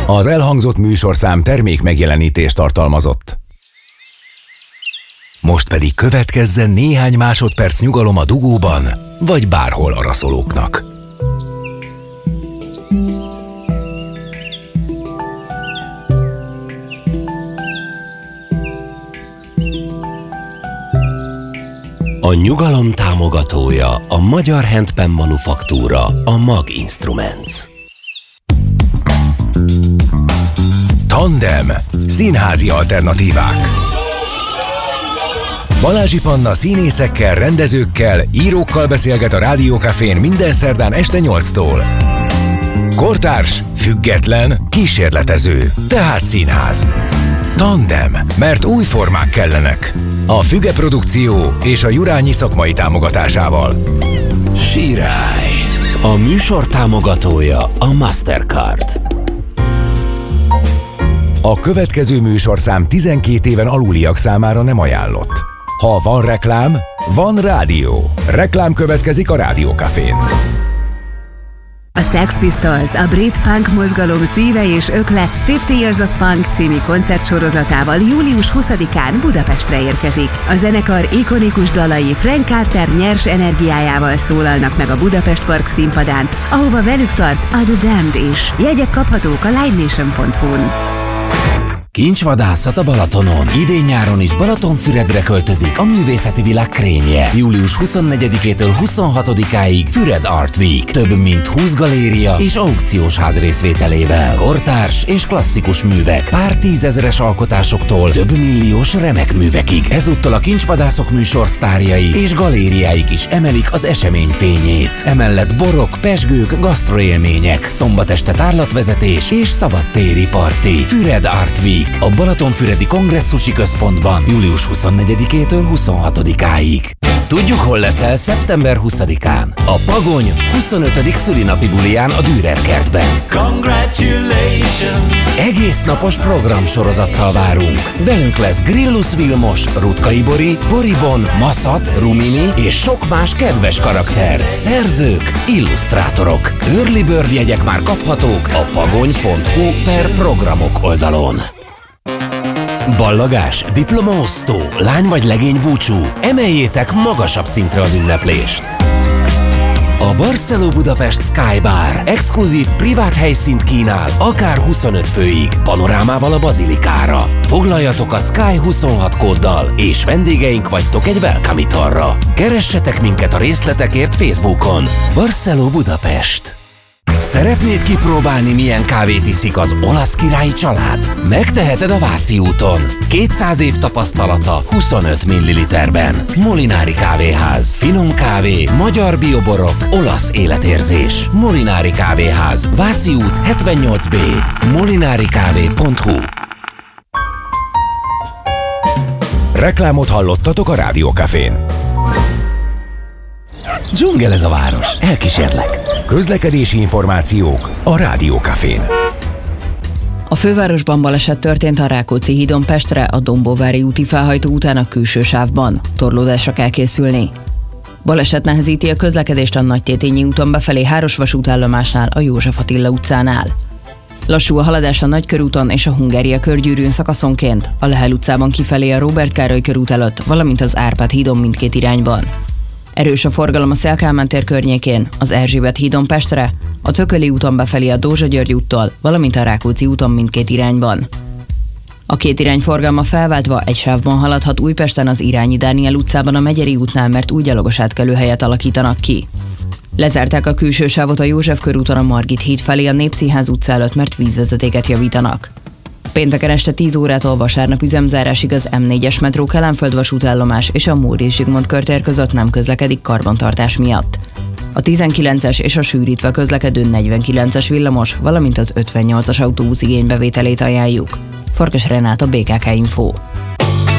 Az elhangzott műsorszám termék megjelenítést tartalmazott. Most pedig következzen néhány másodperc nyugalom a dugóban, vagy bárhol araszolóknak. A nyugalom támogatója a Magyar Handpan Manufaktúra, a MAG Instruments. Tandem. Színházi alternatívák. Balázsi Panna színészekkel, rendezőkkel, írókkal beszélget a Rádiókafén minden szerdán este 8-tól. Kortárs, független, kísérletező, tehát színház. Tandem, mert új formák kellenek. A Füge Produkció és a Jurányi szakmai támogatásával. Sirály. A műsor támogatója a Mastercard. A következő műsorszám 12 éven aluliak számára nem ajánlott. Ha van reklám, van rádió. Reklám következik a Rádiókafén. A Sex Pistols, a brit punk mozgalom szíve és ökle 50 Years of Punk című koncertsorozatával július 20-án Budapestre érkezik. A zenekar ikonikus dalai Frank Carter nyers energiájával szólalnak meg a Budapest Park színpadán, ahova velük tart a The Damned is. Jegyek kaphatók a livenation.hu-n. Kincsvadászat a Balatonon. Idén-nyáron is Balatonfüredre költözik a művészeti világ krémje. Július 24-től 26-áig Füred Art Week. Több mint 20 galéria és aukciós ház részvételével. Kortárs és klasszikus művek, pár tízezeres alkotásoktól több milliós remek művekig. Ezúttal a Kincsvadászok műsor sztárjai és galériáik is emelik az esemény fényét. Emellett borok, pezsgők, gasztroélmények, szombat este tárlatvezetés és szabadtéri parti. Füred Art Week a Balatonfüredi Kongresszusi Központban július 24-től 26-áig. Tudjuk, hol leszel szeptember 20-án? A Pagony 25. szülinapi buliján a Dürer kertben. Congratulations! Egész napos programsorozattal várunk. Velünk lesz Grillus Vilmos, Rutkay Bori, Boribon, Maszat, Rumini és sok más kedves karakter. Szerzők, illusztrátorok. Early Bird jegyek már kaphatók a pagony.hu/programok oldalon. Ballagás, diplomaosztó, lány vagy legény búcsú. Emeljétek magasabb szintre az ünneplést. A Barceló Budapest Sky Bar exkluzív privát helyszínt kínál, akár 25 főig, panorámával a bazilikára. Foglaljatok a Sky 26 kóddal, és vendégeink vagytok egy welcome italra. Keressetek minket a részletekért Facebookon. Barceló Budapest. Szeretnéd kipróbálni, milyen kávét iszik az olasz királyi család? Megteheted a Váci úton. 200 év tapasztalata 25 ml-ben. Molinári Kávéház. Finom kávé, magyar bioborok, olasz életérzés. Molinári Kávéház. Váci út 78B. molinarikávé.hu. Reklámot hallottatok a Rádiókafén. Dzsungel ez a város, elkísérlek. Közlekedési információk a Rádiókafén. A fővárosban baleset történt a Rákóczi hídon Pestre, a Dombóvári úti felhajtó után a külső sávban. Torlódásra kell készülni. Baleset nehezíti a közlekedést a Nagytétényi úton befelé Hárosvasútállomásnál, a József Attila utcánál. Lassú a haladás a Nagykörúton és a Hungária körgyűrűn szakaszonként, a Lehel utcában kifelé a Róbert Károly körút előtt, valamint az Árpád hídon mindkét irányban. Erős a forgalom a Széll-Kálmán tér környékén, az Erzsébet hídon Pestre, a Tököli úton befelé a Dózsa György úttól, valamint a Rákóczi úton mindkét irányban. A két irány forgalma felváltva egy sávban haladhat Újpesten az Irányi Dániel utcában a Megyeri útnál, mert új gyalogos átkelőhelyet alakítanak ki. Lezárták a külső sávot a József körúton a Margit híd felé a Népszínház utca előtt, mert vízvezetéket javítanak. Pénteken este 10 órától vasárnap üzemzárásig az M4-es metró Kelenföld vasútállomás és a Móricz Zsigmond körtér között nem közlekedik karbantartás miatt. A 19-es és a sűrítve közlekedő 49-es villamos, valamint az 58-as autóbusz igénybevételét ajánljuk. Farkas Renáta, BKK Info.